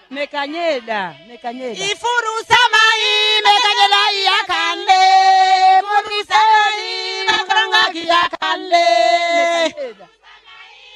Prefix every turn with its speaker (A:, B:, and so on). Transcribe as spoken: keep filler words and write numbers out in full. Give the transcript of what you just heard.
A: Mekanyeda, mekanyeda.
B: Ifuru samai mekanyeda yakande. Murisani makranga yakande.